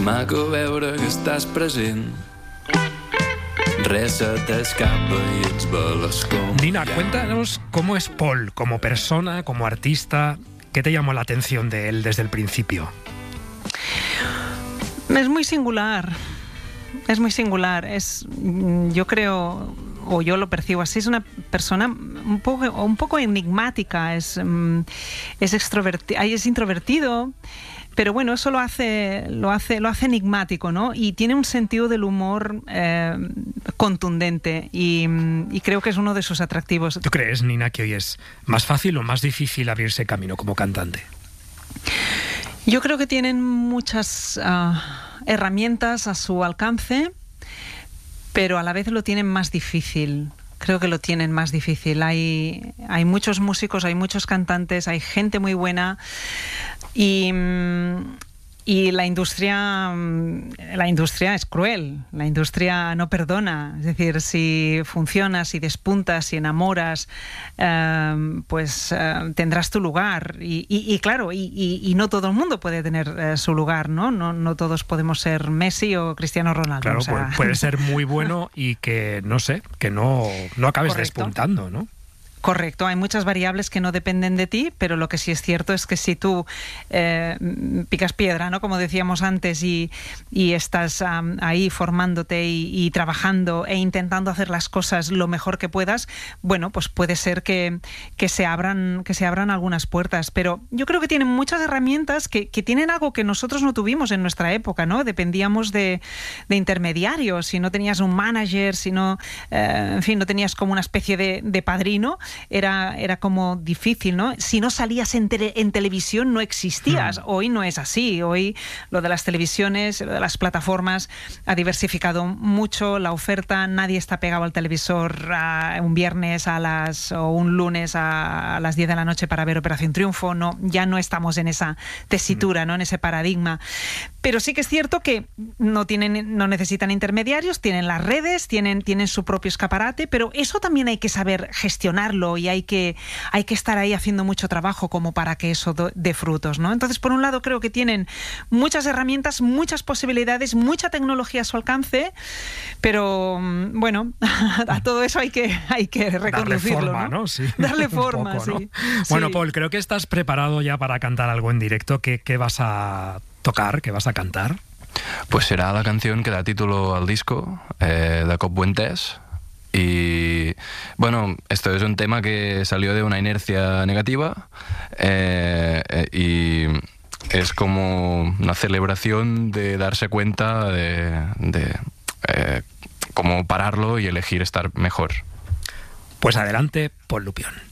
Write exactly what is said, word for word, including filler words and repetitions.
maco veure que estàs present. Res se t'escapa i ets veloç com... Nina, cuéntanos cómo es Paul como persona, como artista. ¿Qué te llamó la atención de él desde el principio? Es muy singular. Es muy singular. Es, yo creo, o yo lo percibo así, es una persona un poco, un poco enigmática. Es, es extrovertido, es introvertido. Pero bueno, eso lo hace, lo hace, lo hace enigmático, ¿no? Y tiene un sentido del humor eh, contundente y, y creo que es uno de sus atractivos. ¿Tú crees, Nina, que hoy es más fácil o más difícil abrirse camino como cantante? Yo creo que tienen muchas uh, herramientas a su alcance, pero a la vez lo tienen más difícil. Creo que lo tienen más difícil. Hay, hay muchos músicos, hay muchos cantantes, hay gente muy buena. Y, y la industria la industria es cruel, la industria no perdona. Es decir, si funcionas, si despuntas, si enamoras, eh, pues eh, tendrás tu lugar. Y, y, y claro, y, y, y no todo el mundo puede tener eh, su lugar, ¿no? ¿no? No todos podemos ser Messi o Cristiano Ronaldo. Claro, o sea... puede ser muy bueno y que, no sé, que no, no acabes Correcto. Despuntando, ¿no? Correcto, hay muchas variables que no dependen de ti, pero lo que sí es cierto es que si tú eh, picas piedra, ¿no? Como decíamos antes, y, y estás um, ahí formándote y, y trabajando e intentando hacer las cosas lo mejor que puedas, bueno, pues puede ser que, que, se, abran, que se abran algunas puertas. Pero yo creo que tienen muchas herramientas que, que tienen algo que nosotros no tuvimos en nuestra época, ¿no? Dependíamos de, de intermediarios, si no tenías un manager, si no, eh, en fin, no tenías como una especie de, de padrino. Era, era como difícil, ¿no? Si no salías en, tele, en televisión no existías. Mm. Hoy no es así. Hoy lo de las televisiones, lo de las plataformas ha diversificado mucho la oferta. Nadie está pegado al televisor uh, un viernes a las o un lunes a, a las diez de la noche para ver Operación Triunfo. No, ya no estamos en esa tesitura, mm. ¿no? En ese paradigma. Pero sí que es cierto que no tienen, no necesitan intermediarios, tienen las redes, tienen, tienen su propio escaparate, pero eso también hay que saber gestionarlo. Y hay que, hay que estar ahí haciendo mucho trabajo como para que eso dé frutos, ¿no? Entonces, por un lado, creo que tienen muchas herramientas, muchas posibilidades, mucha tecnología a su alcance, pero bueno, a todo eso hay que, hay que reconducirlo. Darle forma, ¿no? ¿no? Sí. Darle forma, poco, ¿no? sí. Bueno, sí. Paul, creo que estás preparado ya para cantar algo en directo. ¿Qué, qué vas a tocar? ¿Qué vas a cantar? Pues será la canción que da título al disco, eh, de Cop Buentes. Y bueno, esto es un tema que salió de una inercia negativa eh, y es como una celebración de darse cuenta de, de eh, cómo pararlo y elegir estar mejor. Pues adelante, Paul Lupión.